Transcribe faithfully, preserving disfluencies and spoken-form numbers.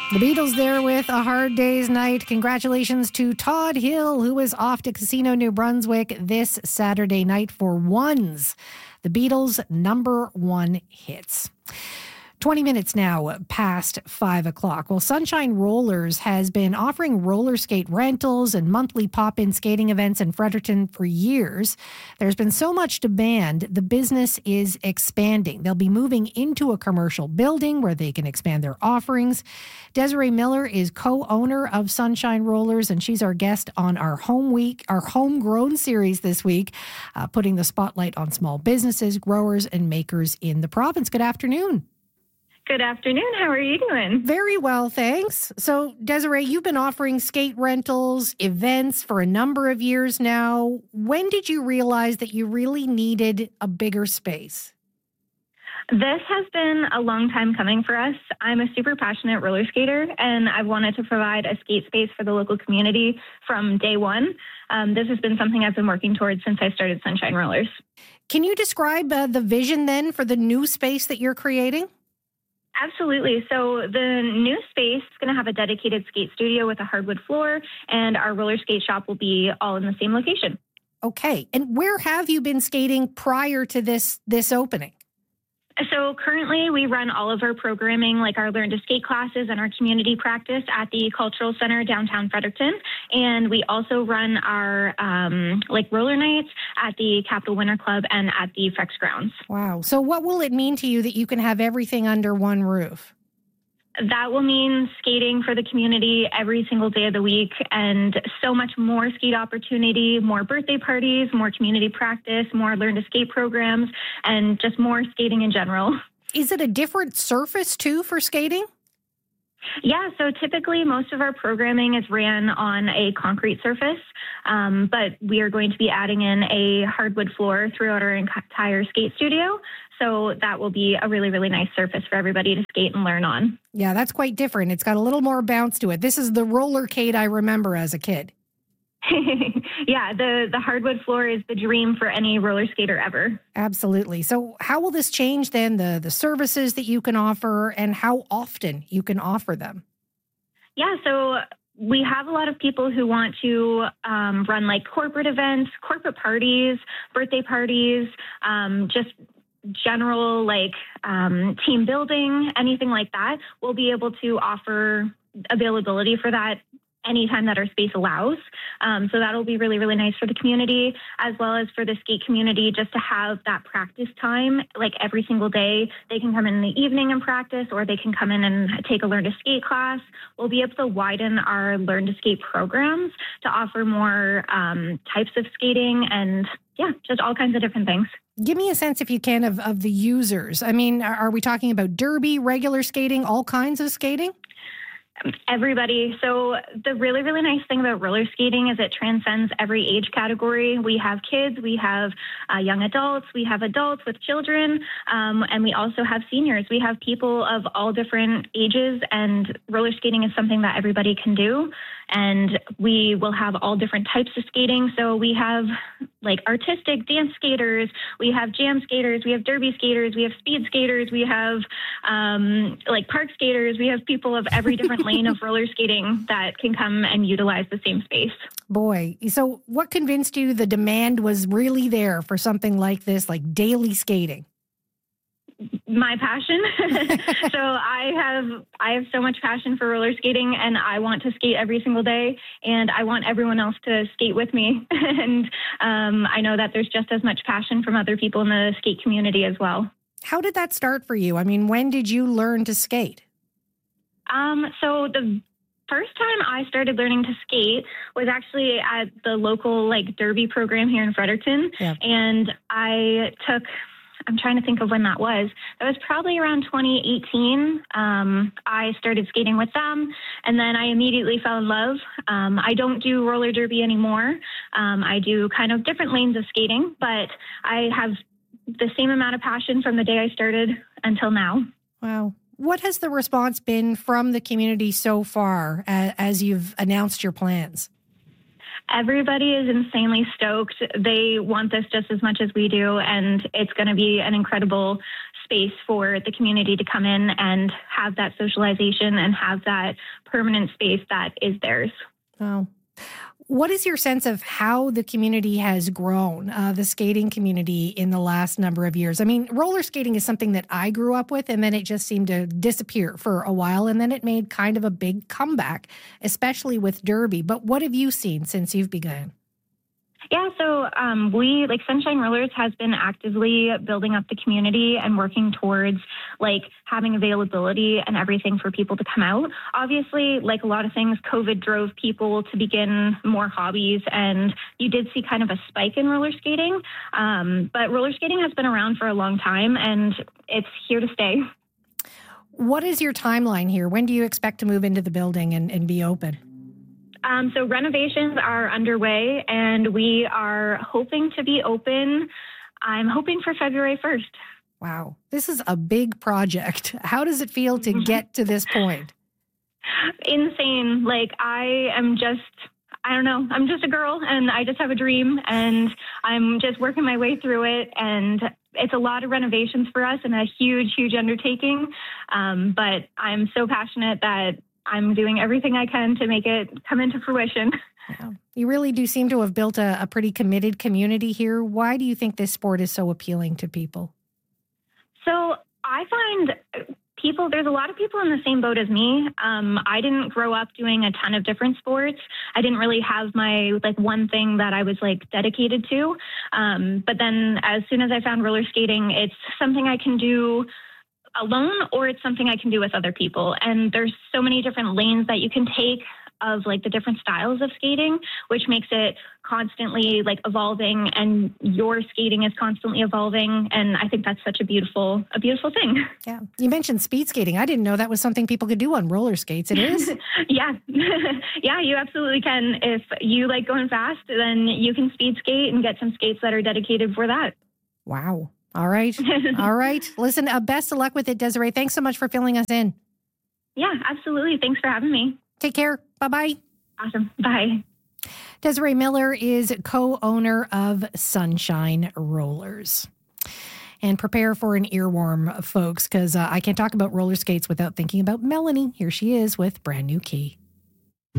The Beatles there with A Hard Day's Night. Congratulations to Todd Hill, who is off to Casino New Brunswick this Saturday night for Ones, the Beatles' number one hits. twenty minutes now past five o'clock. Well, Sunshine Rollers has been offering roller skate rentals and monthly pop-in skating events in Fredericton for years. There's been so much demand, the business is expanding. They'll be moving into a commercial building where they can expand their offerings. Desiree Miller is co-owner of Sunshine Rollers, and she's our guest on our home week, our homegrown series this week, uh, putting the spotlight on small businesses, growers, and makers in the province. Good afternoon. Good afternoon. How are you doing? Very well, thanks. So, Desiree, you've been offering skate rentals, events for a number of years now. When did you realize that you really needed a bigger space? This has been a long time coming for us. I'm a super passionate roller skater, and I've wanted to provide a skate space for the local community from day one. Um, this has been something I've been working towards since I started Sunshine Rollers. Can you describe uh, the vision then for the new space that you're creating? Absolutely. So the new space is going to have a dedicated skate studio with a hardwood floor, and our roller skate shop will be all in the same location. Okay. And where have you been skating prior to this this opening? So currently we run all of our programming, like our Learn to Skate classes and our community practice at the Cultural Center downtown Fredericton. And we also run our um, like roller nights at the Capital Winter Club and at the Frex grounds. Wow. So what will it mean to you that you can have everything under one roof? That will mean skating for the community every single day of the week, and so much more skate opportunity, more birthday parties, more community practice, more Learn to Skate programs, and just more skating in general. Is it a different surface too for skating? Yeah, so typically most of our programming is ran on a concrete surface, um, but we are going to be adding in a hardwood floor throughout our entire skate studio. So that will be a really, really nice surface for everybody to skate and learn on. Yeah, that's quite different. It's got a little more bounce to it. This is the rollercade I remember as a kid. Yeah, the, the hardwood floor is the dream for any roller skater ever. Absolutely. So how will this change then the, the services that you can offer and how often you can offer them? Yeah, so we have a lot of people who want to um, run like corporate events, corporate parties, birthday parties, um, just general like um, team building, anything like that. We'll be able to offer availability for that anytime that our space allows. Um, so that'll be really, really nice for the community, as well as for the skate community, just to have that practice time, like every single day. They can come in, in the evening and practice, or they can come in and take a Learn to Skate class. We'll be able to widen our Learn to Skate programs to offer more um, types of skating and, yeah, just all kinds of different things. Give me a sense, if you can, of, of the users. I mean, are, are we talking about derby, regular skating, all kinds of skating? Everybody. So the really, really nice thing about roller skating is it transcends every age category. We have kids, we have uh, young adults, we have adults with children, um, and we also have seniors. We have people of all different ages, and roller skating is something that everybody can do. And we will have all different types of skating. So we have like artistic dance skaters, we have jam skaters, we have derby skaters, we have speed skaters, we have um, like park skaters, we have people of every different lane of roller skating that can come and utilize the same space. Boy, so what convinced you the demand was really there for something like this, like daily skating? My passion. So I have I have so much passion for roller skating, and I want to skate every single day, and I want everyone else to skate with me. And um, I know that there's just as much passion from other people in the skate community as well. How did that start for you? I mean, when did you learn to skate? Um, so the first time I started learning to skate was actually at the local like derby program here in Fredericton. Yeah. And I took, I'm trying to think of when that was. That was probably around twenty eighteen. Um, I started skating with them, and then I immediately fell in love. Um, I don't do roller derby anymore. Um, I do kind of different lanes of skating, but I have the same amount of passion from the day I started until now. Wow. What has the response been from the community so far uh, as you've announced your plans? Everybody is insanely stoked. They want this just as much as we do, and it's going to be an incredible space for the community to come in and have that socialization and have that permanent space that is theirs. Wow. What is your sense of how the community has grown, uh, the skating community in the last number of years? I mean, roller skating is something that I grew up with, and then it just seemed to disappear for a while, and then it made kind of a big comeback, especially with Derby. But what have you seen since you've begun? Yeah, so um, we, like Sunshine Rollers has been actively building up the community and working towards like having availability and everything for people to come out. Obviously, like a lot of things, COVID drove people to begin more hobbies, and you did see kind of a spike in roller skating. Um, but roller skating has been around for a long time, and it's here to stay. What is your timeline here? When do you expect to move into the building and, and be open? Um, so renovations are underway, and we are hoping to be open. I'm hoping for February first. Wow. This is a big project. How does it feel to get to this point? Insane. Like, I am just, I don't know, I'm just a girl, and I just have a dream, and I'm just working my way through it. And it's a lot of renovations for us and a huge, huge undertaking. Um, but I'm so passionate that I'm doing everything I can to make it come into fruition. Yeah. You really do seem to have built a, a pretty committed community here. Why do you think this sport is so appealing to people? So I find people, there's a lot of people in the same boat as me. Um, I didn't grow up doing a ton of different sports. I didn't really have my like one thing that I was like dedicated to. Um, but then as soon as I found roller skating, it's something I can do alone, or it's something I can do with other people. And there's so many different lanes that you can take of like the different styles of skating, which makes it constantly like evolving, and your skating is constantly evolving. And I think that's such a beautiful, a beautiful thing. Yeah. You mentioned speed skating. I didn't know that was something people could do on roller skates. It is? Yeah. Yeah, you absolutely can. If you like going fast, then you can speed skate and get some skates that are dedicated for that. Wow. All right. All right. Listen, uh, best of luck with it, Desiree. Thanks so much for filling us in. Yeah, absolutely. Thanks for having me. Take care. Bye-bye. Awesome. Bye. Desiree Miller is co-owner of Sunshine Rollers. And prepare for an earworm, folks, because uh, I can't talk about roller skates without thinking about Melanie. Here she is with Brand New Key.